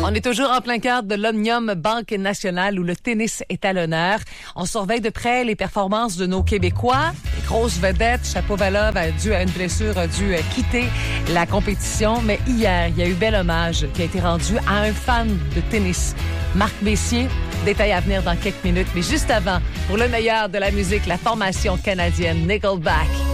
On est toujours en plein cœur de l'Omnium Banque Nationale où le tennis est à l'honneur. On surveille de près les performances de nos Québécois. Les grosses vedettes, Shapovalov, dû à une blessure, a dû quitter la compétition. Mais hier, il y a eu bel hommage qui a été rendu à un fan de tennis, Marc Messier. Détail à venir dans quelques minutes. Mais juste avant, pour le meilleur de la musique, la formation canadienne Nickelback.